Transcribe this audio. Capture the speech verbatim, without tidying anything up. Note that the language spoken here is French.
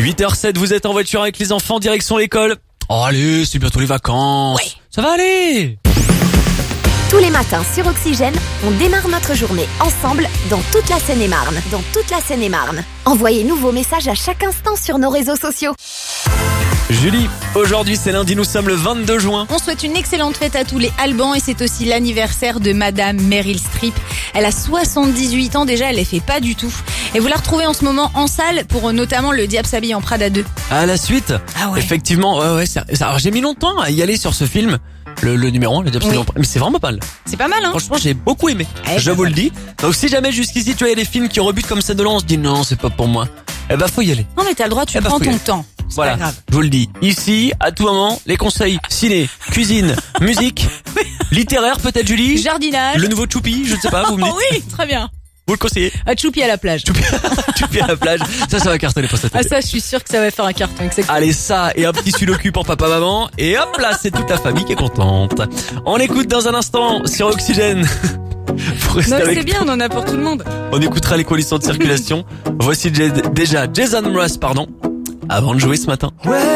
huit heures zéro sept, vous êtes en voiture avec les enfants, direction l'école. Oh allez, c'est bientôt les vacances. Ouais. Ça va aller. Tous les matins sur Oxygène, on démarre notre journée ensemble dans toute la Seine-et-Marne. Dans toute la Seine-et-Marne. Envoyez-nous vos messages à chaque instant sur nos réseaux sociaux. Julie, aujourd'hui c'est lundi, nous sommes le vingt-deux juin. On souhaite une excellente fête à tous les Albans et c'est aussi l'anniversaire de Madame Meryl Streep. Elle a soixante-dix-huit ans déjà, elle les fait pas du tout. Et vous la retrouvez en ce moment en salle pour notamment Le Diable s'habille en Prada deux. À la suite, Ah ouais. effectivement, ouais, ouais, ça, ça- alors j'ai mis longtemps à y aller sur ce film. Le, le numéro un, le Diable s'habille Oui. en Prada. Mais c'est vraiment pas mal. C'est pas mal, hein? Franchement, j'ai beaucoup aimé. Eh, je bah vous le voilà. dis. Donc si jamais jusqu'ici tu as des films qui rebutent comme ça de loin, on se dit non, c'est pas pour moi. Eh ben faut y aller. Non mais t'as le droit, tu Eh ben, prends faut y ton aller. temps. C'est Voilà, pas grave. je vous le dis. Ici, à tout moment, les conseils ciné, cuisine, musique, littéraire peut-être Julie. Jardinage. Le nouveau Choupi, je ne sais pas, vous me dites. Oh oui, très bien. Vous le conseillez. À Choupi à la plage. Choupi à la plage. Ça, ça va cartonner pour cette Ah année. ça, je suis sûre que ça va faire un carton. Exactement. Allez, ça, et un petit sudoku pour papa, maman. Et hop là, c'est toute la famille qui est contente. On écoute dans un instant sur Oxygène. Pour rester Non mais avec c'est bien, on en a pour tout le monde. On écoutera les conditions de circulation. Voici déjà Jason Mraz, pardon, avant de jouer ce matin. Ouais.